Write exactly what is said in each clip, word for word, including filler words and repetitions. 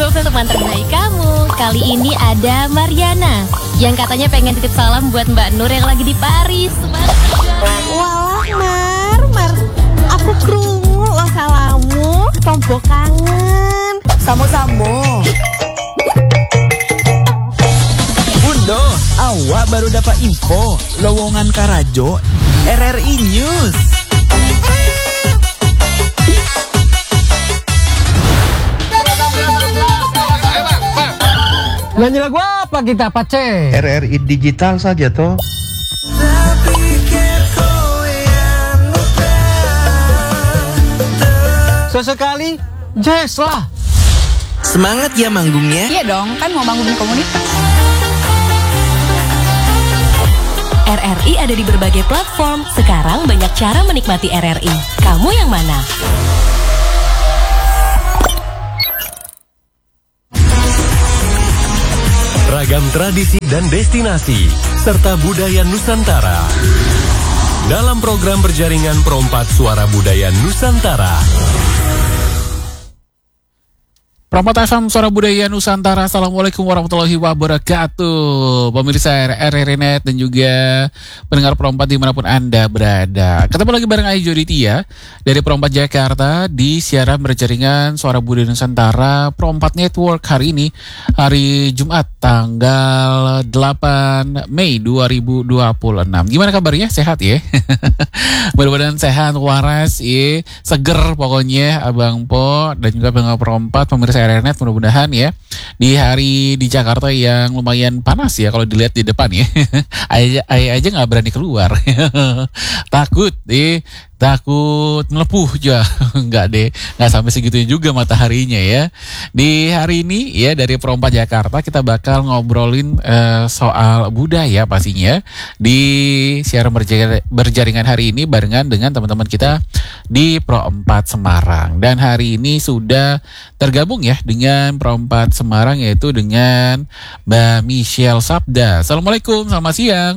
Govel teman terbaik kamu. Kali ini ada Mariana yang katanya pengen titip salam buat Mbak Nur yang lagi di Paris. Walah Mar, Mar, aku krungu lo salamu, tombo kangen. Samo-samo. Bundo, awak baru dapat info lowongan Karajo R R I News. Nyanyi lagu apa kita, Pace? R R I digital saja toh. Sesekali jazz lah. Semangat ya manggungnya. Iya dong, kan mau bangun komunitas. R R I ada di berbagai platform. Sekarang banyak cara menikmati R R I. Kamu yang mana? Ragam tradisi dan destinasi, serta budaya Nusantara. Dalam program berjaringan Perompat Suara Budaya Nusantara. Perompat F M Suara Budaya Nusantara. Assalamualaikum warahmatullahi wabarakatuh. Pemirsa R R I Net dan juga pendengar Perompat dimanapun Anda berada. Ketemu lagi bareng Ayu Joditia dari Perompat Jakarta di siaran berjaringan Suara Budaya Nusantara Perompat Network hari ini, hari Jumat tanggal delapan Mei dua ribu dua puluh enam. Gimana kabarnya? Sehat ya? Mudah-mudahan sehat, waras, ya, seger pokoknya Abang Po dan juga pendengar Perompat, pemirsa R R I Net, mudah-mudahan ya di hari di Jakarta yang lumayan panas ya kalau dilihat di depan ya. Ayah aja nggak berani keluar. Takut deh. Takut melepuh juga. Enggak deh, nggak sampai segitunya juga mataharinya ya. Di hari ini ya dari Perompat Jakarta kita bakal ngobrolin uh, soal budaya pastinya di siaran berjaringan hari ini barengan dengan teman-teman kita di Perompat Semarang. Dan hari ini sudah tergabung ya dengan Perompat Semarang, yaitu dengan Mbak Michelle Sabda. Assalamualaikum, selamat siang.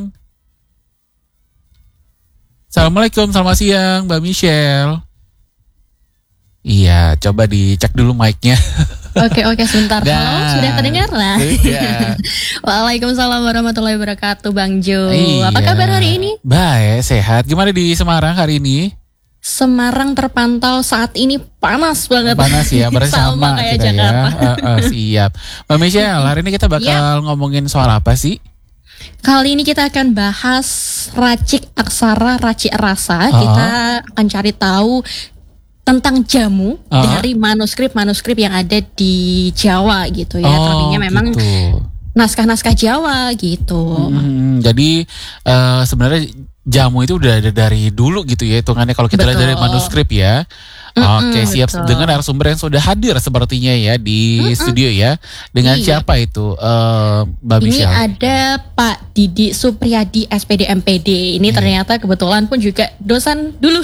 Assalamualaikum, selamat siang Mbak Michelle. Iya, coba dicek dulu mic-nya. Oke, oke, sebentar. Dan, halo, sudah terdengar lah. Iya. Waalaikumsalam warahmatullahi wabarakatuh, Bang Jo. Iya. Apa kabar hari ini? Baik, sehat. Gimana di Semarang hari ini? Semarang terpantau saat ini panas banget. Panas ya, berarti sama, sama kayak kita Jakarta. ya. Uh, uh, siap. Mbak Michelle, hari ini kita bakal ngomongin soal apa sih? Kali ini kita akan bahas racik aksara, racik rasa. Uh-huh. Kita akan cari tahu tentang jamu uh-huh. dari manuskrip-manuskrip yang ada di Jawa gitu ya. Oh, Terlebihnya memang gitu. naskah-naskah Jawa gitu. Hmm, jadi uh, sebenarnya jamu itu udah ada dari dulu gitu ya, hitungannya kalau kita lihat dari manuskrip ya. Mm-mm, Oke, siap. betul. Dengan narasumber yang sudah hadir sepertinya ya di Mm-mm. studio ya. Dengan iya. siapa itu, uh, Mbak Ini Michelle? ada Pak Didi Supriyadi S P D M P D. Ini Hmm. ternyata kebetulan pun juga dosen dulu.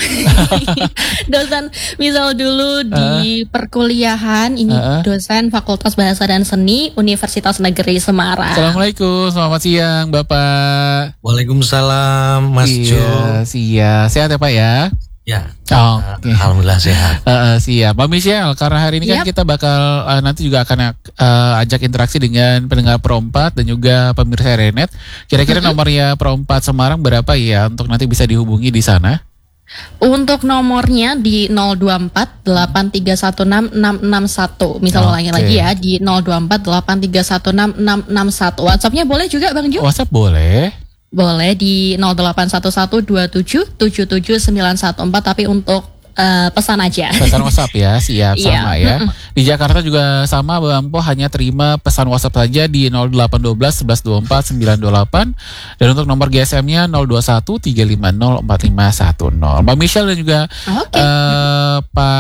Dosen misal dulu di perkuliahan. Ini Uh-uh. dosen Fakultas Bahasa dan Seni Universitas Negeri Semarang. Assalamualaikum, selamat siang Bapak. Waalaikumsalam Mas Jo. Iya, siap. Sehat ya Pak ya? Ya, Oh, uh, okay. alhamdulillah sehat. Uh, uh, siap, Mbak Michelle. Karena hari ini kan Yap. kita bakal uh, nanti juga akan uh, ajak interaksi dengan pendengar Perompat dan juga pemirsa R R I Net. Kira-kira Mm-hmm. nomornya Perompat Semarang berapa ya untuk nanti bisa dihubungi di sana? Untuk nomornya di nol dua empat delapan tiga satu enam enam enam satu. Misal Oke. ulangi lagi ya di nol dua empat delapan tiga satu enam enam enam satu. WhatsApp-nya boleh juga Bang Jo? WhatsApp boleh. Boleh di nol delapan satu satu dua tujuh tujuh tujuh sembilan satu empat, tapi untuk uh, pesan aja. Pesan WhatsApp ya, siap, sama Iya. ya. Di Jakarta juga sama, Bang Po, hanya terima pesan WhatsApp saja di nol delapan satu dua satu satu dua empat sembilan dua delapan. Dan untuk nomor G S M-nya nol dua satu tiga lima nol empat lima satu nol. Mbak Michelle dan juga Oke. eh,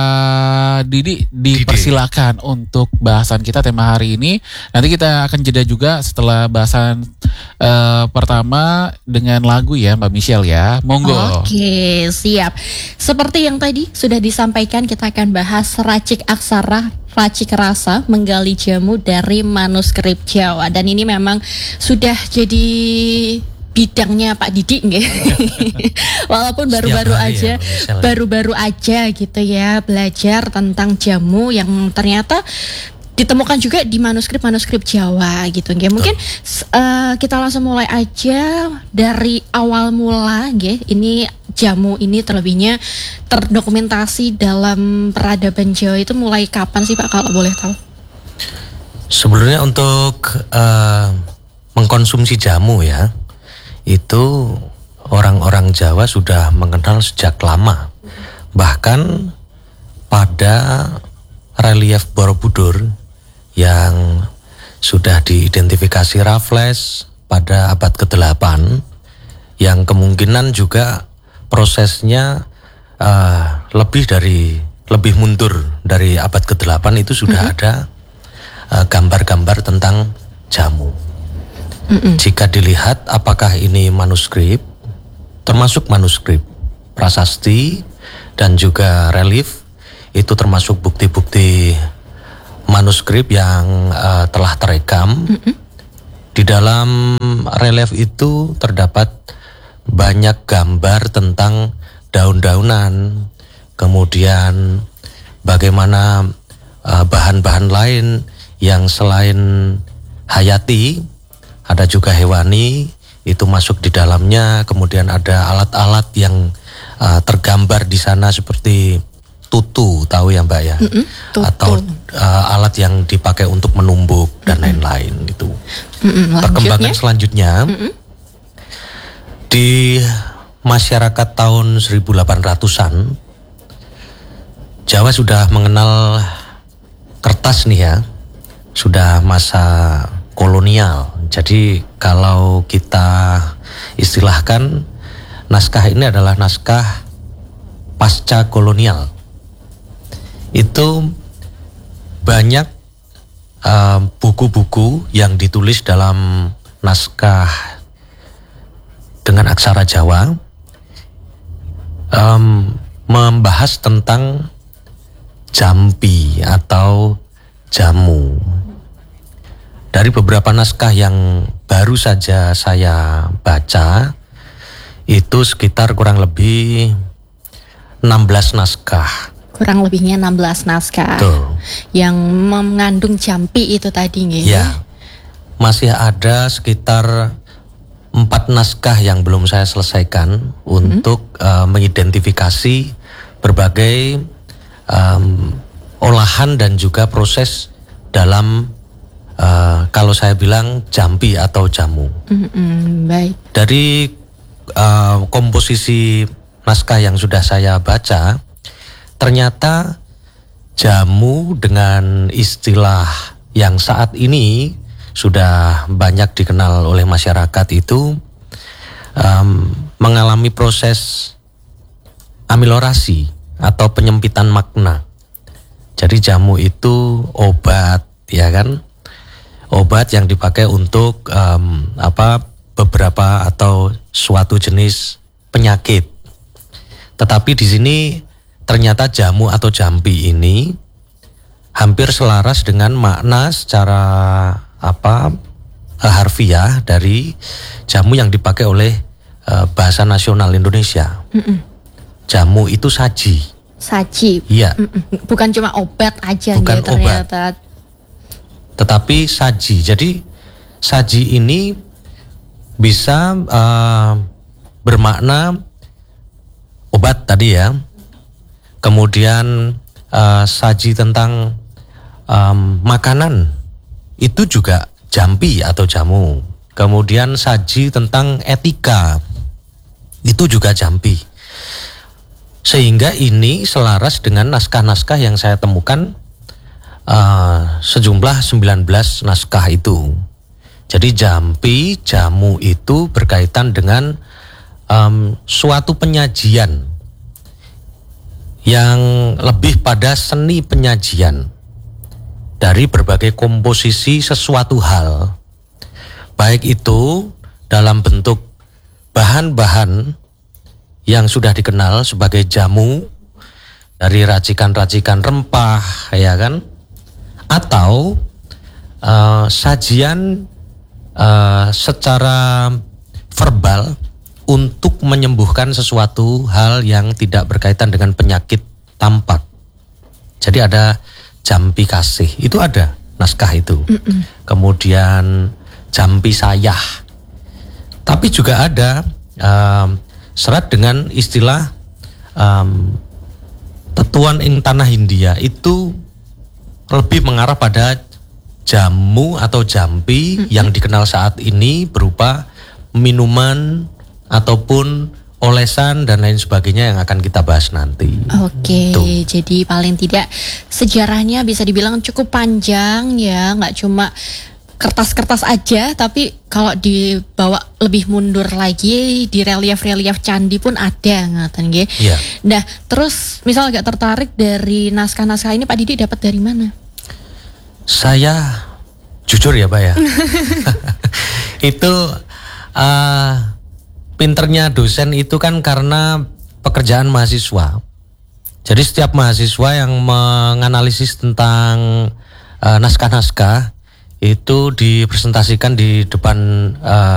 Pak Didi dipersilakan untuk bahasan kita tema hari ini. Nanti kita akan jeda juga setelah bahasan eh, pertama dengan lagu ya Mbak Michelle ya. Monggo. Oke, siap. Seperti yang tadi sudah disampaikan, kita akan bahas racik aksara, racik rasa, menggali jamu dari manuskrip Jawa. Dan ini memang sudah jadi bidangnya Pak Didi nggih. Walaupun baru-baru aja, ya, baru-baru aja gitu ya belajar tentang jamu yang ternyata ditemukan juga di manuskrip-manuskrip Jawa gitu nggih. Mungkin uh, kita langsung mulai aja dari awal mula nggih. Ini jamu ini terlebihnya terdokumentasi dalam peradaban Jawa itu mulai kapan sih Pak kalau boleh tahu? Sebenarnya untuk uh, mengkonsumsi jamu ya, itu orang-orang Jawa sudah mengenal sejak lama. Bahkan pada relief Borobudur yang sudah diidentifikasi Raffles pada abad kedelapan, yang kemungkinan juga prosesnya uh, lebih dari lebih mundur dari abad kedelapan, itu sudah mm-hmm. ada uh, gambar-gambar tentang jamu. Mm-hmm. Jika dilihat apakah ini manuskrip, termasuk manuskrip prasasti dan juga relief, itu termasuk bukti-bukti manuskrip yang uh, telah terekam. Mm-hmm. Di dalam relief itu terdapat banyak gambar tentang daun-daunan, kemudian bagaimana uh, bahan-bahan lain yang selain hayati, ada juga hewani, itu masuk di dalamnya. Kemudian ada alat-alat yang uh, tergambar di sana seperti tutu, tahu ya Mbak ya? Mm-mm, atau uh, alat yang dipakai untuk menumbuk dan Mm-mm. lain-lain gitu. Mm-mm, perkembangan selanjutnya Mm-mm. di masyarakat tahun seribu delapan ratusan, Jawa sudah mengenal kertas nih ya, sudah masa kolonial. Jadi kalau kita istilahkan, naskah ini adalah naskah pasca kolonial. Itu banyak uh, buku-buku yang ditulis dalam naskah dengan aksara Jawa, um, membahas tentang jampi atau jamu. Dari beberapa naskah yang baru saja saya baca, itu sekitar kurang lebih enam belas naskah. Kurang lebihnya enam belas naskah. Tuh. Yang mengandung jampi itu tadi nggih. Ya. Masih ada sekitar empat naskah yang belum saya selesaikan hmm. untuk uh, mengidentifikasi berbagai um, olahan dan juga proses dalam uh, kalau saya bilang jampi atau jamu. Mm-mm, baik. Dari uh, komposisi naskah yang sudah saya baca, ternyata jamu dengan istilah yang saat ini sudah banyak dikenal oleh masyarakat itu um, mengalami proses amilorasi atau penyempitan makna. Jadi jamu itu obat, ya kan? Obat yang dipakai untuk um, apa beberapa atau suatu jenis penyakit. Tetapi di sini ternyata jamu atau jampi ini hampir selaras dengan makna secara apa harfiah dari jamu yang dipakai oleh uh, bahasa nasional Indonesia. Mm-mm. Jamu itu saji. Saji. Iya. Mm-mm. Bukan cuma obat aja Bukan gitu ternyata. Obat. Tetapi saji. Jadi saji ini bisa uh, bermakna obat tadi ya. Kemudian uh, saji tentang um, makanan, itu juga jampi atau jamu. Kemudian saji tentang etika, itu juga jampi. Sehingga ini selaras dengan naskah-naskah yang saya temukan, uh, sejumlah sembilan belas naskah itu. Jadi jampi, jamu itu berkaitan dengan um, suatu penyajian yang lebih pada seni penyajian dari berbagai komposisi sesuatu hal, baik itu dalam bentuk bahan-bahan yang sudah dikenal sebagai jamu dari racikan-racikan rempah, ya kan, atau uh, sajian uh, secara verbal untuk menyembuhkan sesuatu hal yang tidak berkaitan dengan penyakit tampak. Jadi ada jampi kasih, itu ada naskah itu. Mm-mm. Kemudian jampi sayah. Tapi juga ada um, serat dengan istilah um, tetuan ing tanah Hindia, itu lebih mengarah pada jamu atau jampi mm-hmm. yang dikenal saat ini berupa minuman ataupun olesan dan lain sebagainya yang akan kita bahas nanti. Oke, Tuh. Jadi paling tidak sejarahnya bisa dibilang cukup panjang ya, nggak cuma kertas-kertas aja, tapi kalau dibawa lebih mundur lagi di relief-relief candi pun ada ngaten nggih. Iya. Nah, terus misal agak tertarik dari naskah-naskah ini Pak Didi dapat dari mana? Saya jujur ya Pak ya, itu uh, pinternya dosen itu kan karena pekerjaan mahasiswa. Jadi setiap mahasiswa yang menganalisis tentang uh, naskah-naskah itu dipresentasikan di depan uh,